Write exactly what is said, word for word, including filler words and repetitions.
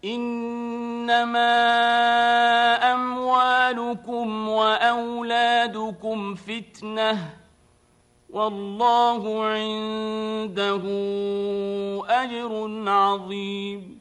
إنما أموالكم وأولادكم فتنة والله عنده أجر عظيم.